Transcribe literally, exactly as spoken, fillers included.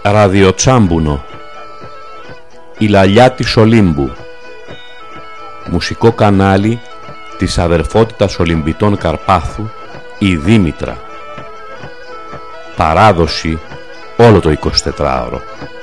Ραδιοτσάμπουνο. Η λαλιά της Ολύμπου. Μουσικό κανάλι της αδερφότητας Ολυμπιτών Καρπάθου, η Δήμητρα. Παράδοση όλο το εικοσιτετράωρο.